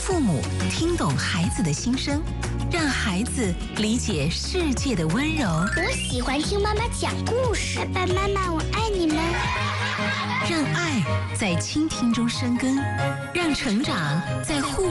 父母听懂孩子的心声，让孩子理解世界的温柔。 我喜欢听妈妈讲故事。爸爸妈妈，我爱你们。 让爱在倾听中生根，让成长在互